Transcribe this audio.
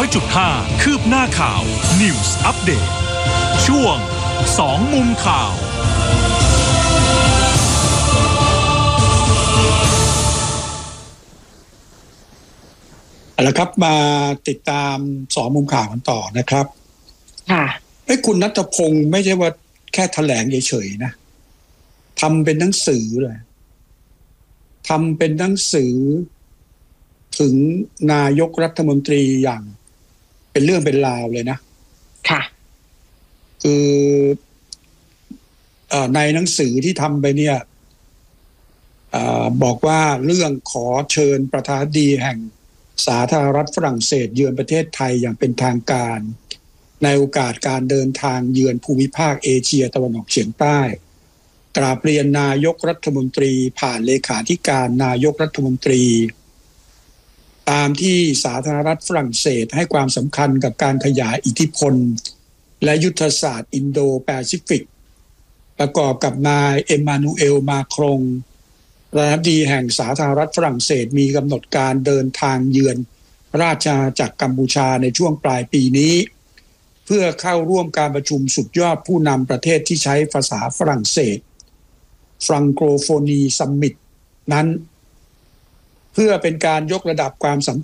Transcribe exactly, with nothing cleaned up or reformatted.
อยจุดห้า คืบหน้าข่าว News Update ช่วงสองมุมข่าวเอาละครับมาติดตามสองมุมข่าวกันต่อนะครับค่ะไอ้คุณณัฐพงศ์ไม่ใช่ว่าแค่แถลงเฉยๆนะทำเป็นหนังสือเลยทำเป็นหนังสือถึงนายกรัฐมนตรีอย่างเป็นเรื่องเป็นราวเลยนะค่ะคือในหนังสือที่ทำไปเนี่ยบอกว่าเรื่องขอเชิญประธานาธิบดีแห่งสาธารณรัฐฝรั่งเศสเยือนประเทศไทยอย่างเป็นทางการในโอกาสการเดินทางเยือนภูมิภาคเอเชียตะวันออกเฉียงใต้กราบเรียนนายกรัฐมนตรีผ่านเลขาธิการนายกรัฐมนตรีตามที่สาธารณรัฐฝรั่งเศสให้ความสำคัญกับการขยายอิทธิพลและยุทธศาสตร์อินโดแปซิฟิกประกอบกับนายเอ็มมานูเอลมาครงประธานาธิบดีแห่งสาธารณรัฐฝรั่งเศสมีกำหนดการเดินทางเยือนราชอาณาจักรกัมพูชาในช่วงปลายปีนี้เพื่อเข้าร่วมการประชุมสุดยอดผู้นำประเทศที่ใช้ภาษาฝรั่งเศสฟรังโกโฟนีซัมมิตนั้นเพื่อเป็นการยกระดับความสัม